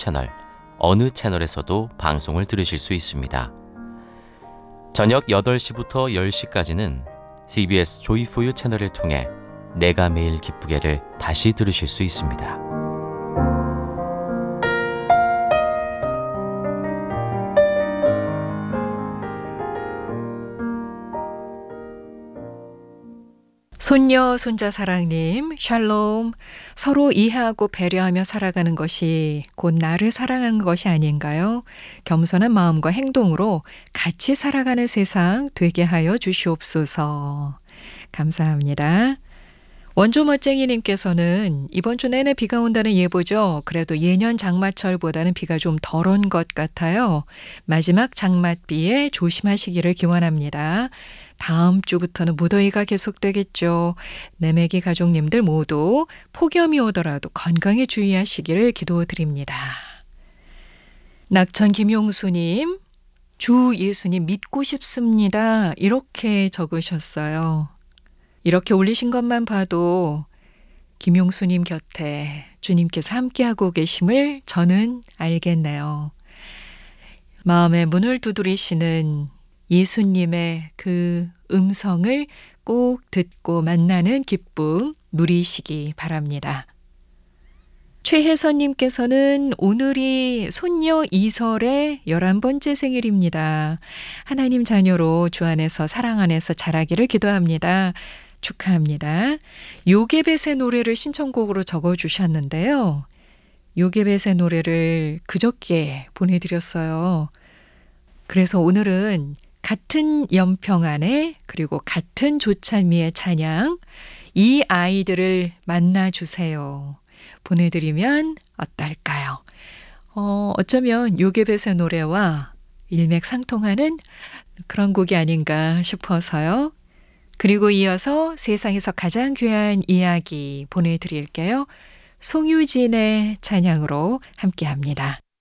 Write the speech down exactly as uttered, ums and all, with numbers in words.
채널, 어느 채널에서도 방송을 들으실 수 있습니다. 저녁 여덟 시부터 열 시까지는 씨비에스 조이포유 채널을 통해 내가 매일 기쁘게를 다시 들으실 수 있습니다. 손녀, 손자 사랑님, 샬롬. 서로 이해하고 배려하며 살아가는 것이 곧 나를 사랑하는 것이 아닌가요? 겸손한 마음과 행동으로 같이 살아가는 세상 되게 하여 주시옵소서. 감사합니다. 원조 멋쟁이님께서는 이번 주 내내 비가 온다는 예보죠. 그래도 예년 장마철보다는 비가 좀 덜 온 것 같아요. 마지막 장맛비에 조심하시기를 기원합니다. 다음 주부터는 무더위가 계속되겠죠. 내매기 가족님들 모두 폭염이 오더라도 건강에 주의하시기를 기도드립니다. 낙천 김용수님, 주 예수님 믿고 싶습니다. 이렇게 적으셨어요. 이렇게 올리신 것만 봐도 김용수님 곁에 주님께서 함께하고 계심을 저는 알겠네요. 마음의 문을 두드리시는 예수님의 그 음성을 꼭 듣고 만나는 기쁨 누리시기 바랍니다. 최혜선님께서는 오늘이 손녀 이설의 열한 번째 생일입니다. 하나님 자녀로 주 안에서 사랑 안에서 자라기를 기도합니다. 축하합니다. 요게벳의 노래를 신청곡으로 적어주셨는데요. 요게벳의 노래를 그저께 보내드렸어요. 그래서 오늘은 같은 연평 안에 그리고 같은 조찬미의 찬양, 이 아이들을 만나주세요. 보내드리면 어떨까요? 어, 어쩌면 요게벳의 노래와 일맥상통하는 그런 곡이 아닌가 싶어서요. 그리고 이어서 세상에서 가장 귀한 이야기 보내드릴게요. 송유진의 찬양으로 함께합니다.